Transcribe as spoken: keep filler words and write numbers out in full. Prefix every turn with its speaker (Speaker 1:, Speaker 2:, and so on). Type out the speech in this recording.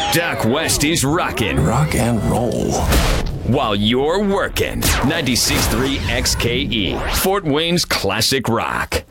Speaker 1: Doc West is rocking.
Speaker 2: Rock and roll.
Speaker 1: While you're working. ninety-six point three X K E, Fort Wayne's classic rock.